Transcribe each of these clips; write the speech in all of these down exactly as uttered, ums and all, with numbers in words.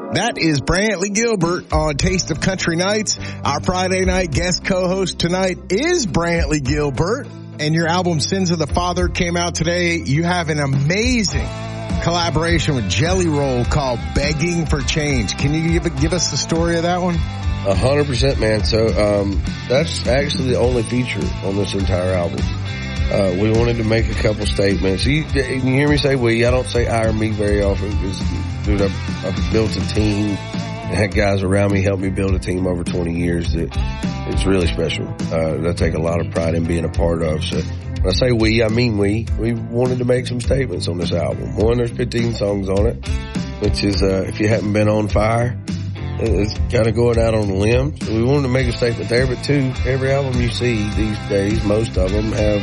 That is Brantley Gilbert on Taste of Country Nights. Our Friday night guest co-host tonight is Brantley Gilbert, and your album Sins of the Father came out today. You have an amazing collaboration with Jelly Roll called Begging for Change. Can you give, give us the story of that one? A hundred percent, man. So um, that's actually the only feature on this entire album. Uh, we wanted to make a couple statements. You, you hear me say we. I don't say I or me very often because, dude, I've, I've built a team and had guys around me help me build a team over twenty years that it's really special. Uh, that I take a lot of pride in being a part of. So when I say we, I mean we. We wanted to make some statements on this album. One, there's fifteen songs on it, which is, uh, if you haven't been on fire, it's kind of going out on a limb. So we wanted to make a statement there. But two, every album you see these days, most of them have,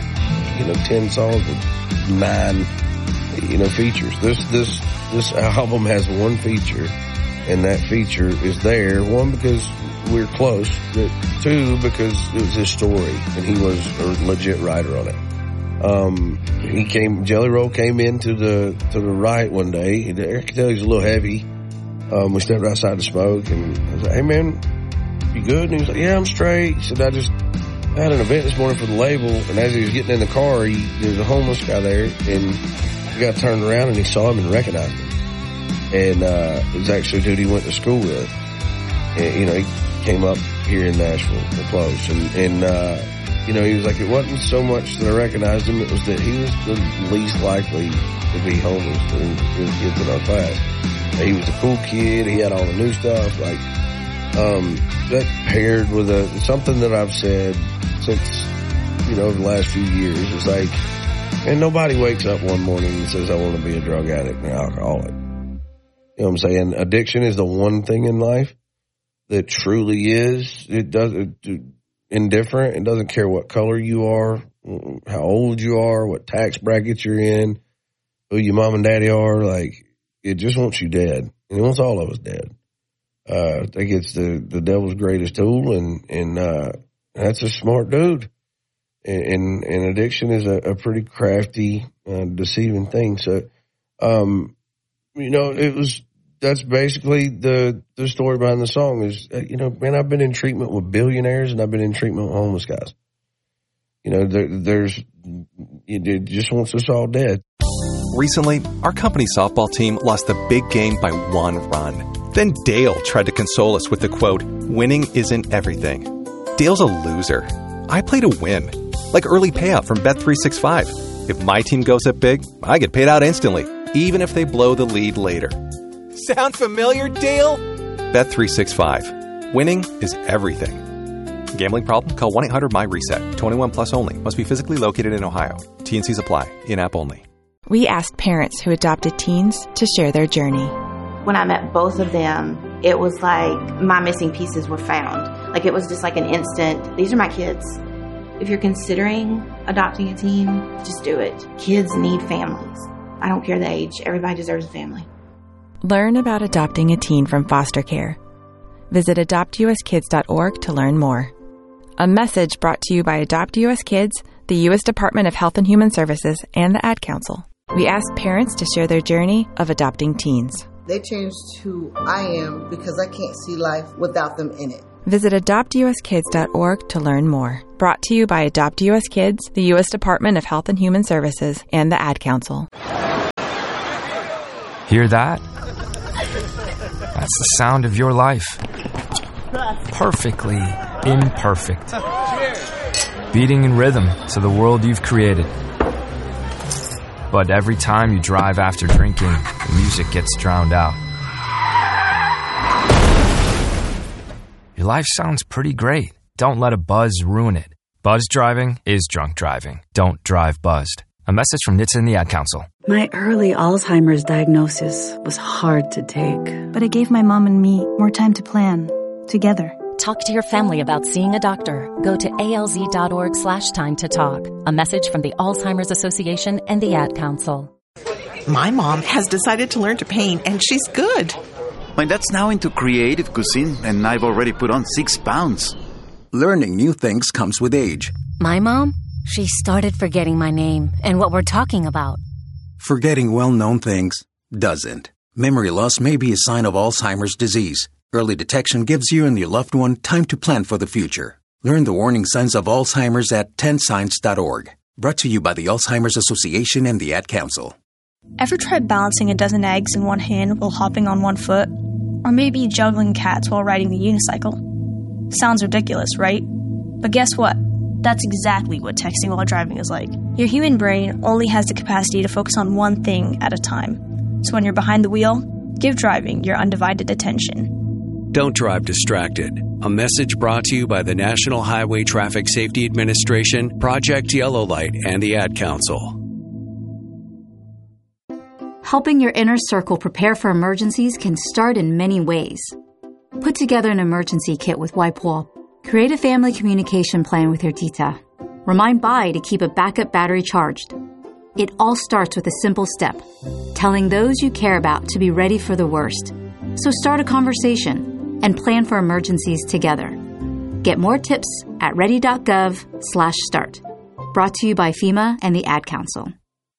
you know, ten songs with nine, you know, features. This, this, this album has one feature, and that feature is there. One, because we're close, but two, because it was his story, and he was a legit writer on it. Um, he came, Jelly Roll came into the, to the right one day. I could tell he's a little heavy. Um, we stepped outside to smoke, and I was like, hey man, you good? And he was like, yeah, I'm straight. He said, I just, I had an event this morning for the label, and as he was getting in the car, he, there was a homeless guy there, and he got turned around and he saw him and recognized him. And, uh, it was actually a dude he went to school with. And, you know, he came up here in Nashville, we're close. And, and, uh, you know, he was like, it wasn't so much that I recognized him, it was that he was the least likely to be homeless than the kids in our class. He was a cool kid, he had all the new stuff, like, um, that paired with a, something that I've said since, you know, the last few years is like, and nobody wakes up one morning and says, I want to be a drug addict and an alcoholic. You know what I'm saying? Addiction is the one thing in life that truly is, it doesn't, indifferent. It doesn't care what color you are, how old you are, what tax bracket you're in, who your mom and daddy are. Like, it just wants you dead. And it wants all of us dead. Uh, I think it's the, the devil's greatest tool, and, and, uh, that's a smart dude. And, and, and addiction is a, a pretty crafty, uh, deceiving thing. So, um, you know, it was, that's basically the, the story behind the song is, uh, you know, man, I've been in treatment with billionaires and I've been in treatment with homeless guys. You know, there, there's, it just wants us all dead. Recently, our company softball team lost the big game by one run. Then Dale tried to console us with the quote, winning isn't everything. Dale's a loser. I play to win. Like early payout from Bet three sixty-five. If my team goes up big, I get paid out instantly, even if they blow the lead later. Sound familiar, Dale? Bet three sixty-five. Winning is everything. Gambling problem? Call one eight hundred my reset. twenty-one plus only. Must be physically located in Ohio. T and C's apply. In-app only. We asked parents who adopted teens to share their journey. When I met both of them, it was like my missing pieces were found. Like it was just like an instant, these are my kids. If you're considering adopting a teen, just do it. Kids need families. I don't care the age. Everybody deserves a family. Learn about adopting a teen from foster care. Visit adopt u s kids dot org to learn more. A message brought to you by Adopt U S Kids, the U S Department of Health and Human Services, and the Ad Council. We asked parents to share their journey of adopting teens. They changed who I am because I can't see life without them in it. Visit adopt u s kids dot org to learn more. Brought to you by Adopt U S Kids, the U S Department of Health and Human Services, and the Ad Council. Hear that? That's the sound of your life. Perfectly imperfect. Beating in rhythm to the world you've created. But every time you drive after drinking, the music gets drowned out. Your life sounds pretty great. Don't let a buzz ruin it. Buzz driving is drunk driving. Don't drive buzzed. A message from N H T S A and the Ad Council. My early Alzheimer's diagnosis was hard to take. But it gave my mom and me more time to plan, together. Talk to your family about seeing a doctor. Go to alz.org slash time to talk. A message from the Alzheimer's Association and the Ad Council. My mom has decided to learn to paint, and she's good. My dad's now into creative cuisine, and I've already put on six pounds. Learning new things comes with age. My mom? She started forgetting my name and what we're talking about. Forgetting well-known things doesn't. Memory loss may be a sign of Alzheimer's disease. Early detection gives you and your loved one time to plan for the future. Learn the warning signs of Alzheimer's at ten signs dot org. Brought to you by the Alzheimer's Association and the Ad Council. Ever tried balancing a dozen eggs in one hand while hopping on one foot? Or maybe juggling cats while riding the unicycle? Sounds ridiculous, right? But guess what? That's exactly what texting while driving is like. Your human brain only has the capacity to focus on one thing at a time. So when you're behind the wheel, give driving your undivided attention. Don't drive distracted. A message brought to you by the National Highway Traffic Safety Administration, Project Yellow Light, and the Ad Council. Helping your inner circle prepare for emergencies can start in many ways. Put together an emergency kit with WipeWall. Create a family communication plan with your tita. Remind Bai to keep a backup battery charged. It all starts with a simple step, telling those you care about to be ready for the worst. So start a conversation and plan for emergencies together. Get more tips at ready.gov slash start. Brought to you by FEMA and the Ad Council.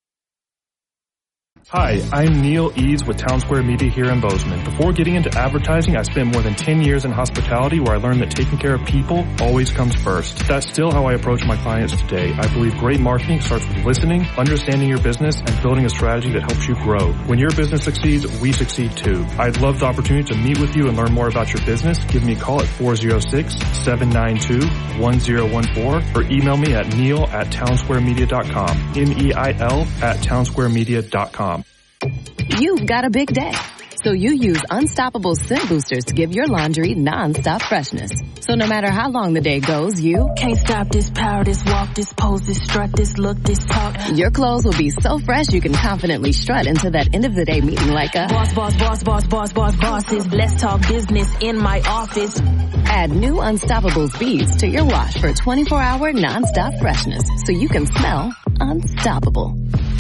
Hi, I'm Neil Eads with Town Square Media here in Bozeman. Before getting into advertising, I spent more than ten years in hospitality where I learned that taking care of people always comes first. That's still how I approach my clients today. I believe great marketing starts with listening, understanding your business, and building a strategy that helps you grow. When your business succeeds, we succeed too. I'd love the opportunity to meet with you and learn more about your business. Give me a call at four oh six, seven nine two, one oh one four or email me at neil at townsquaremedia dot com. N E I L at townsquaremedia dot com. You've got a big day, so you use Unstoppable Scent Boosters to give your laundry non-stop freshness. So no matter how long the day goes, you can't stop this power, this walk, this pose, this strut, this look, this talk. Your clothes will be so fresh you can confidently strut into that end of the day meeting like a boss, boss, boss, boss, boss, boss, bosses. Let's talk business in my office. Add new Unstoppable beads to your wash for twenty-four hour non-stop freshness so you can smell unstoppable.